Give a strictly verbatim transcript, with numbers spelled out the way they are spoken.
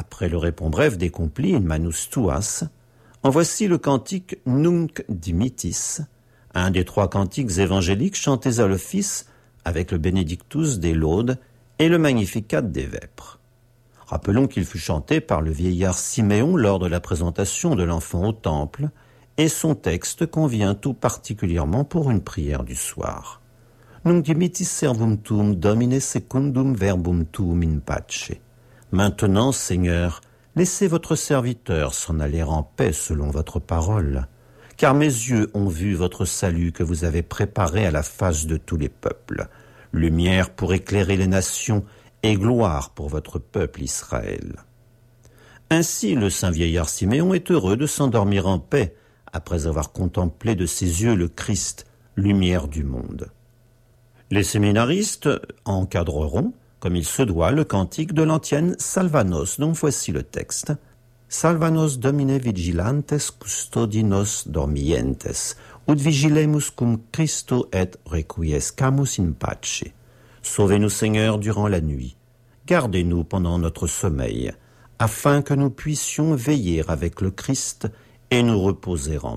Après le répond bref des complis in manus tuas, en voici le cantique Nunc dimittis, un des trois cantiques évangéliques chantés à l'office avec le Benedictus des Laudes et le Magnificat des Vêpres. Rappelons qu'il fut chanté par le vieillard Siméon lors de la présentation de l'enfant au temple, et son texte convient tout particulièrement pour une prière du soir. Nunc dimittis servum tuum Domine secundum verbum tuum in pace. Maintenant, Seigneur, laissez votre serviteur s'en aller en paix selon votre parole, car mes yeux ont vu votre salut que vous avez préparé à la face de tous les peuples, lumière pour éclairer les nations et gloire pour votre peuple Israël. Ainsi, le saint vieillard Siméon est heureux de s'endormir en paix, après avoir contemplé de ses yeux le Christ, lumière du monde. Les séminaristes encadreront, comme il se doit, le cantique de l'antienne Salvanos, dont voici le texte. Salvanos Domine vigilantes custodi nos dormientes, ut vigilemus cum Christo et requiescamus in pace. Sauvez-nous, Seigneur, durant la nuit. Gardez-nous pendant notre sommeil, afin que nous puissions veiller avec le Christ et nous reposer en